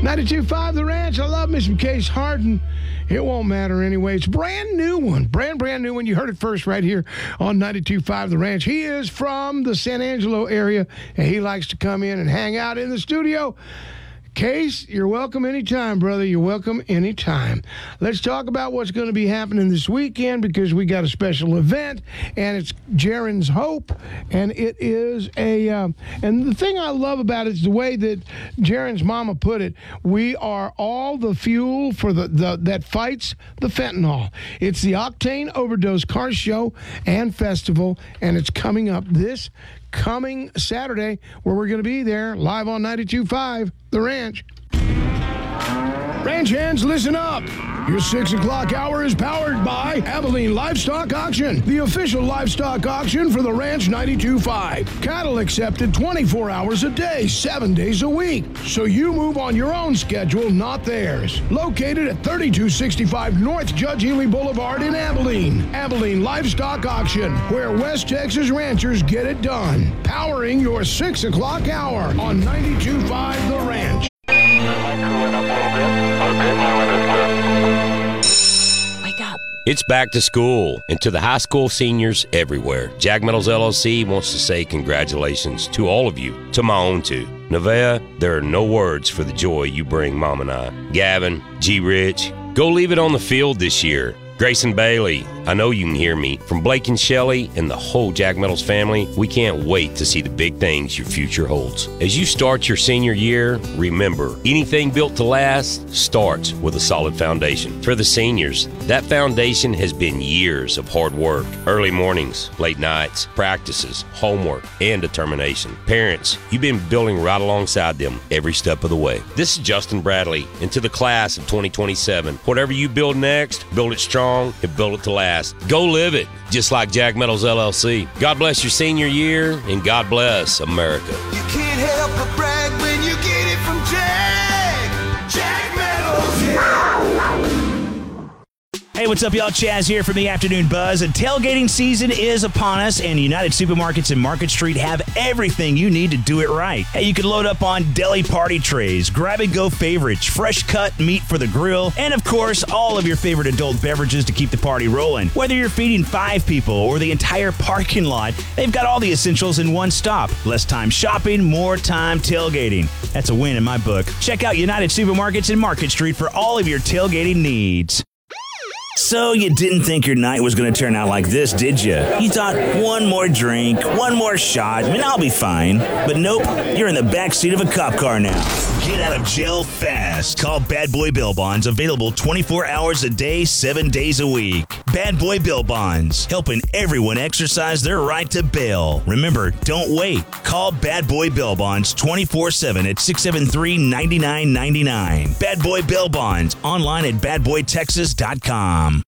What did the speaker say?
92.5 The Ranch. I love me some Case Harden. It won't matter anyway. It's a brand new one. Brand new one. You heard it first right here on 92.5 The Ranch. He is from the San Angelo area, and he likes to come in and hang out in the studio. Case, you're welcome anytime, brother. You're welcome anytime. Let's talk about what's going to be happening this weekend, because we got a special event, and it's Jaron's Hope, and it is and the thing I love about it is the way that Jaron's mama put it. We are all the fuel for the that fights the fentanyl. It's the Octane Overdose Car Show and Festival, and it's coming up this coming Saturday, where we're going to be there live on 92.5 The Ranch. Ranch hands, listen up. Your 6 o'clock hour is powered by Abilene Livestock Auction, the official livestock auction for the Ranch 92.5. Cattle accepted 24 hours a day, 7 days a week. So you move on your own schedule, not theirs. Located at 3265 North Judge Ely Boulevard in Abilene. Abilene Livestock Auction, where West Texas ranchers get it done. Powering your 6 o'clock hour on 92.5 The Ranch. Wake up. It's back to school, and to the high school seniors everywhere, Jag Metals LLC wants to say congratulations to all of you, to my own two. Nevaeh, there are no words for the joy you bring Mom and I. Gavin, G. Rich, go leave it on the field this year. Grayson Bailey, I know you can hear me. From Blake and Shelley and the whole Jag Metals family, we can't wait to see the big things your future holds. As you start your senior year, remember, anything built to last starts with a solid foundation. For the seniors, that foundation has been years of hard work, early mornings, late nights, practices, homework, and determination. Parents, you've been building right alongside them every step of the way. This is Justin Bradley, and to the class of 2027, whatever you build next, build it strong and build it to last. Go live it, just like Jag Metals LLC. God bless your senior year, and God bless America. You can't help but brag when you get it from Jag Metals. Yeah. Hey, what's up, y'all? Chaz here from the Afternoon Buzz. And tailgating season is upon us, and United Supermarkets and Market Street have everything you need to do it right. Hey, you can load up on deli party trays, grab-and-go favorites, fresh-cut meat for the grill, and, of course, all of your favorite adult beverages to keep the party rolling. Whether you're feeding 5 people or the entire parking lot, they've got all the essentials in one stop. Less time shopping, more time tailgating. That's a win in my book. Check out United Supermarkets and Market Street for all of your tailgating needs. So you didn't think your night was going to turn out like this, did you? You thought, one more drink, one more shot, and I'll be fine. But nope, you're in the backseat of a cop car now. Get out of jail fast. Call Bad Boy Bail Bonds, available 24 hours a day, 7 days a week. Bad Boy Bail Bonds, helping everyone exercise their right to bail. Remember, don't wait. Call Bad Boy Bail Bonds 24/7 at 673-9999. Bad Boy Bail Bonds, online at badboytexas.com.